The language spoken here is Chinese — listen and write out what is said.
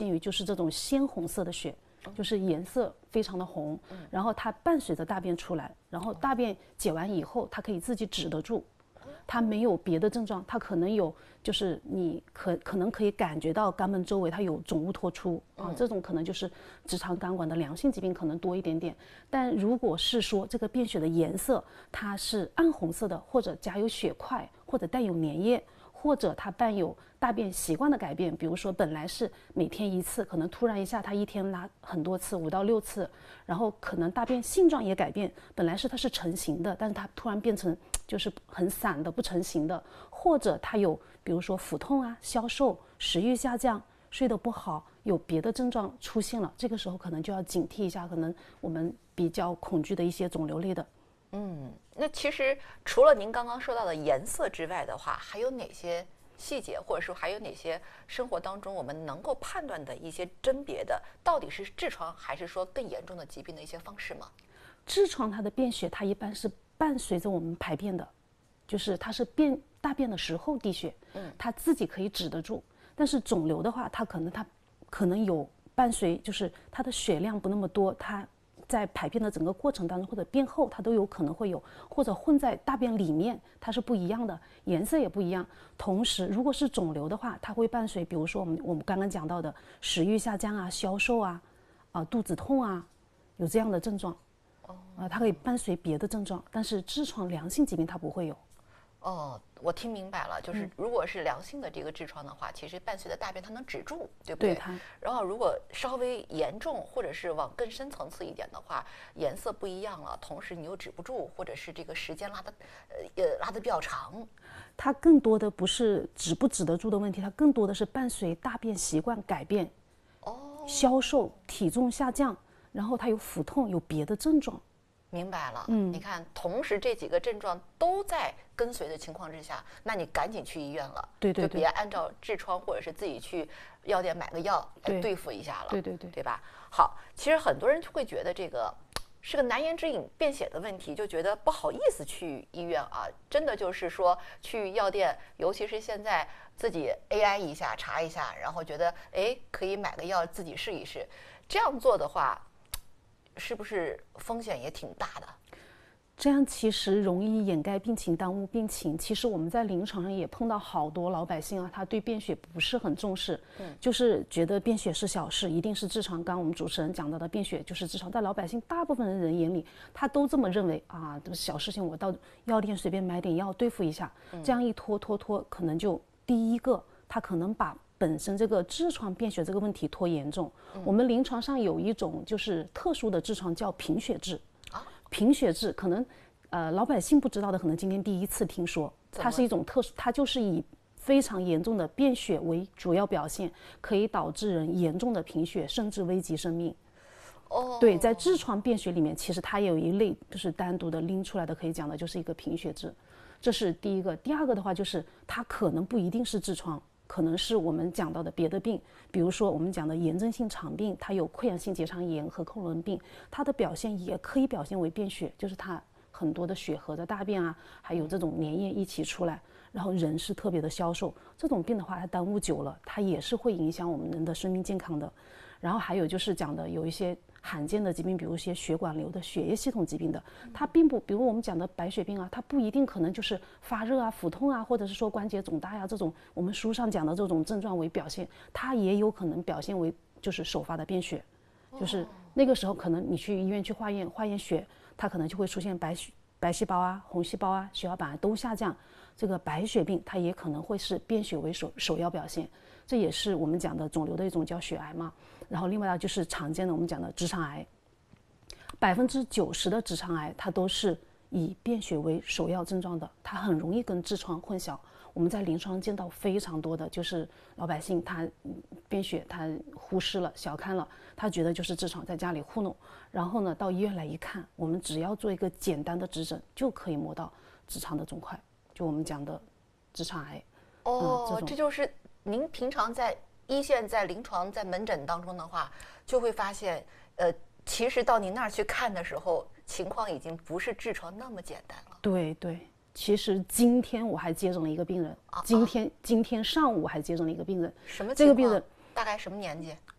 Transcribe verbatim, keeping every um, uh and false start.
于就是这种鲜红色的血，就是颜色非常的红，然后它伴随着大便出来，然后大便解完以后，它可以自己止得住。它没有别的症状，它可能有，就是你可可能可以感觉到肛门周围它有肿物脱出啊，这种可能就是直肠肝管的良性疾病可能多一点点。但如果是说这个便血的颜色它是暗红色的，或者夹有血块，或者带有粘液，或者它伴有大便习惯的改变，比如说本来是每天一次，可能突然一下它一天拉很多次，五到六次，然后可能大便性状也改变，本来是它是成型的，但是它突然变成就是很散的不成形的，或者它有比如说腹痛啊、消瘦、食欲下降、睡得不好，有别的症状出现了，这个时候可能就要警惕一下，可能我们比较恐惧的一些肿瘤类的。 嗯，那其实除了您刚刚说到的颜色之外的话，还有哪些细节，或者说还有哪些生活当中我们能够判断的一些甄别的，到底是痔疮还是说更严重的疾病的一些方式吗？ 痔疮它的便血，它一般是伴随着我们排便的，就是它是便大便的时候滴血，嗯，它自己可以止得住。但是肿瘤的话，它可能它可能有伴随，就是它的血量不那么多，它在排便的整个过程当中，或者便后，它都有可能会有，或者混在大便里面，它是不一样的，颜色也不一样。同时，如果是肿瘤的话，它会伴随，比如说我们我们刚刚讲到的食欲下降啊、消瘦啊、啊、肚子痛啊，有这样的症状。啊，它可以伴随别的症状，但是痔疮良性疾病它不会有。 哦，我听明白了，就是如果是良性的这个痔疮的话，其实伴随的大便它能止住，对不对？ 对它。 然后如果稍微严重，或者是往更深层次一点的话，颜色不一样了，同时你又止不住，或者是这个时间拉的呃呃拉的比较长， 它更多的不是止不止得住的问题，它更多的是伴随大便习惯改变， 哦， 消瘦、体重下降，然后它有腹痛，有别的症状。 明白了， 嗯， 你看，同时这几个症状都在跟随的情况之下，那你赶紧去医院了， 对对对， 就别按照痔疮或者是自己去药店买个药来对付一下了， 对对对， 对吧？好，其实很多人就会觉得这个是个难言之隐、便血的问题，就觉得不好意思去医院啊，真的就是说去药店，尤其是现在自己 A I 一下查一下，然后觉得哎可以买个药自己试一试，这样做的话。是不是风险也挺大的？ 这样其实容易掩盖病情，耽误病情。其实我们在临床上也碰到好多老百姓啊，他对便血不是很重视，嗯，就是觉得便血是小事，一定是痔疮。刚刚我们主持人讲到的便血就是痔疮，在老百姓大部分人眼里，他都这么认为啊，这小事情我到药店随便买点药对付一下，这样一拖拖拖，可能就第一个他可能把本身这个痔疮便血这个问题拖严重。嗯、我们临床上有一种就是特殊的痔疮叫贫血痔。贫血痔可能，呃，老百姓不知道的，可能今天第一次听说。它是一种特殊，它就是以非常严重的便血为主要表现，可以导致人严重的贫血，甚至危及生命。 哦， 对，在痔疮便血里面，其实它也有一类，就是单独的拎出来的，可以讲的就是一个贫血痔，这是第一个。第二个的话，就是它可能不一定是痔疮。可能是我们讲到的别的病，比如说我们讲的炎症性肠病，它有溃疡性结肠炎和克罗恩病，它的表现也可以表现为便血，就是它很多的血和着大便啊，还有这种粘液一起出来，然后人是特别的消瘦。这种病的话，它耽误久了，它也是会影响我们人的生命健康的。然后还有就是讲的有一些罕见的疾病，比如一些血管瘤的血液系统疾病的，它并不，比如我们讲的白血病啊，它不一定可能就是发热啊、腹痛啊，或者是说关节肿大呀、啊、这种我们书上讲的这种症状为表现，它也有可能表现为就是首发的便血，就是那个时候可能你去医院去化验，化验血，它可能就会出现白血白细胞啊、红细胞啊、血小板都下降，这个白血病它也可能会是便血为首首要表现，这也是我们讲的肿瘤的一种叫血癌嘛。然后另外呢，就是常见的我们讲的直肠癌，百分之九十的直肠癌它都是以便血为首要症状的，它很容易跟痔疮混淆。我们在临床见到非常多的就是老百姓他便血他忽视了、小看了，他觉得就是痔疮，在家里糊弄，然后呢到医院来一看，我们只要做一个简单的指诊就可以摸到直肠的肿块，就我们讲的直肠癌。 哦、嗯，这, 这就是您平常在一线在临床在门诊当中的话，就会发现，呃，其实到您那儿去看的时候，情况已经不是痔疮那么简单了。 对对，其实今天我还接诊了一个病人，啊、今天今天上午还接诊了一个病人。 什么情况？ 这个病人大概什么年纪？